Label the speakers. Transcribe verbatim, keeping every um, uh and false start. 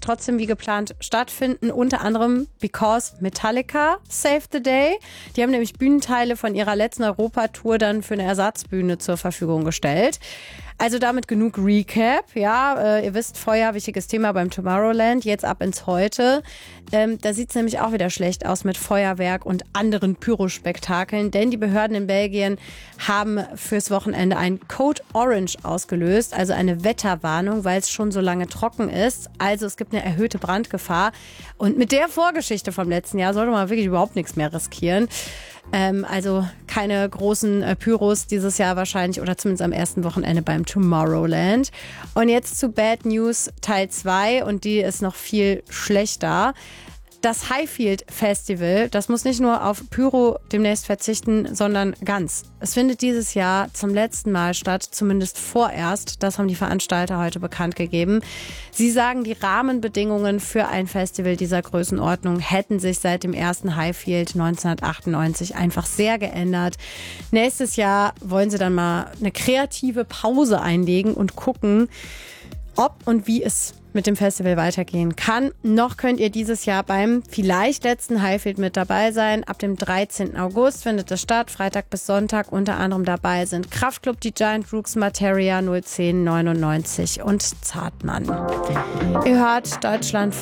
Speaker 1: trotzdem wie geplant stattfinden. Unter anderem because Metallica saved the day. Die haben nämlich Bühnenteile von ihrer letzten Europatour dann für eine Ersatzbühne zur Verfügung gestellt. Also damit genug Recap. Ja, äh, ihr wisst, Feuer, wichtiges Thema beim Tomorrowland. Jetzt ab ins Heute. Ähm, da sieht es nämlich auch wieder schlecht aus mit Feuerwerk und anderen Pyrospektakeln. Denn die Behörden in Belgien haben fürs Wochenende ein Code Orange ausgelöst. Also eine Wetterwarnung, weil es schon so lange trocken ist. Also es gibt eine erhöhte Brandgefahr. Und mit der Vorgeschichte vom letzten Jahr sollte man wirklich überhaupt nichts mehr riskieren. Ähm, also keine großen äh, Pyros dieses Jahr wahrscheinlich oder zumindest am ersten Wochenende beim Tomorrowland. Und jetzt zu Bad News Teil zwei und die ist noch viel schlechter. Das Highfield Festival, das muss nicht nur auf Pyro demnächst verzichten, sondern ganz. Es findet dieses Jahr zum letzten Mal statt, zumindest vorerst. Das haben die Veranstalter heute bekannt gegeben. Sie sagen, die Rahmenbedingungen für ein Festival dieser Größenordnung hätten sich seit dem ersten Highfield neunzehnhundertachtundneunzig einfach sehr geändert. Nächstes Jahr wollen sie dann mal eine kreative Pause einlegen und gucken, ob und wie es mit dem Festival weitergehen kann. Noch könnt ihr dieses Jahr beim vielleicht letzten Highfield mit dabei sein. Ab dem dreizehnten August findet es statt, Freitag bis Sonntag. Unter anderem dabei sind Kraftklub, die Giant Rooks, Materia, null zehn neunundneunzig und Zartmann. Ihr hört Deutschlandfunk.